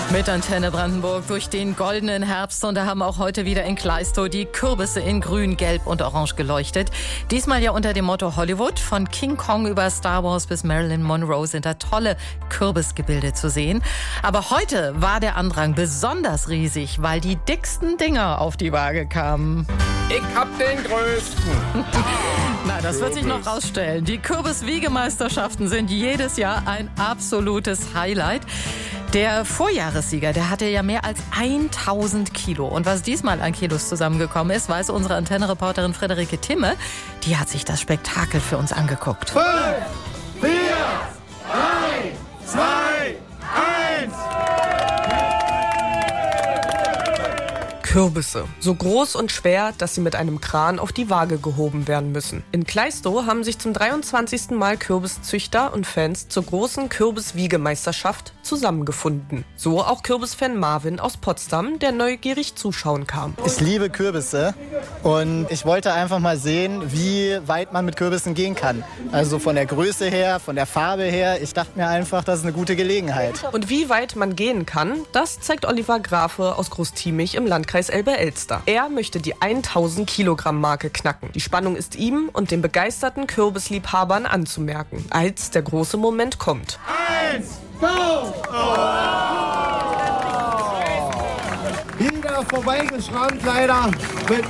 Mit Antenne Brandenburg durch den goldenen Herbst und da haben auch heute wieder in Kleistow die Kürbisse in grün, gelb und orange geleuchtet. Diesmal ja unter dem Motto Hollywood. Von King Kong über Star Wars bis Marilyn Monroe sind da tolle Kürbisgebilde zu sehen. Aber heute war der Andrang besonders riesig, weil die dicksten Dinger auf die Waage kamen. Ich hab den größten. Na, das wird sich noch rausstellen. Die Kürbis-Wiegemeisterschaften sind jedes Jahr ein absolutes Highlight. Der Vorjahressieger, der hatte ja mehr als 1000 Kilo. Und was diesmal an Kilos zusammengekommen ist, weiß unsere Antenne-Reporterin Friederike Timme. Die hat sich das Spektakel für uns angeguckt. 5, 4, 3, 2, 1. Kürbisse. So groß und schwer, dass sie mit einem Kran auf die Waage gehoben werden müssen. In Kleistow haben sich zum 23. Mal Kürbiszüchter und Fans zur großen Kürbis-Wiegemeisterschaft zusammengefunden. So auch Kürbisfan Marvin aus Potsdam, der neugierig zuschauen kam. Ich liebe Kürbisse und ich wollte einfach mal sehen, wie weit man mit Kürbissen gehen kann. Also von der Größe her, von der Farbe her. Ich dachte mir einfach, das ist eine gute Gelegenheit. Und wie weit man gehen kann, das zeigt Oliver Grafe aus Großtiemich im Landkreis Elbe-Elster. Er möchte die 1000 Kilogramm Marke knacken. Die Spannung ist ihm und den begeisterten Kürbisliebhabern anzumerken, als der große Moment kommt. 1, go! Wieder vorbeigeschrammt leider mit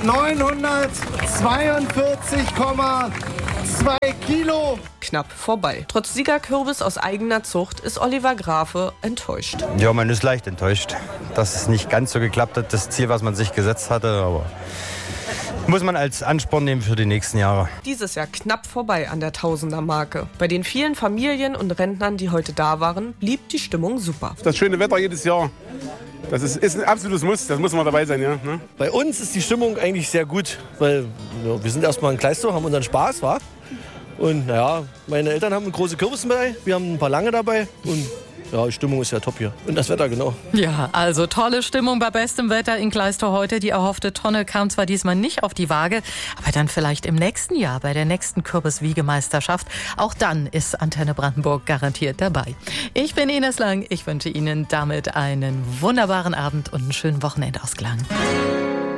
942,2 Kilo. Knapp vorbei. Trotz Siegerkürbis aus eigener Zucht ist Oliver Grafe enttäuscht. Ja, man ist leicht enttäuscht, dass es nicht ganz so geklappt hat, das Ziel, was man sich gesetzt hatte, aber muss man als Ansporn nehmen für die nächsten Jahre. Dieses Jahr knapp vorbei an der Tausender-Marke. Bei den vielen Familien und Rentnern, die heute da waren, blieb die Stimmung super. Das schöne Wetter jedes Jahr, das ist ein absolutes Muss, das muss man dabei sein. Ja, ne? Bei uns ist die Stimmung eigentlich sehr gut, weil ja, wir sind erstmal in Kleistow, haben unseren Spaß, wa? Und naja, meine Eltern haben große Kürbisse dabei, wir haben ein paar lange dabei und ja, die Stimmung ist ja top hier. Und das Wetter, genau. Ja, also tolle Stimmung bei bestem Wetter in Kleistow heute. Die erhoffte Tonne kam zwar diesmal nicht auf die Waage, aber dann vielleicht im nächsten Jahr bei der nächsten Kürbis-Wiegemeisterschaft. Auch dann ist Antenne Brandenburg garantiert dabei. Ich bin Ines Lang. Ich wünsche Ihnen damit einen wunderbaren Abend und einen schönen Wochenendausklang.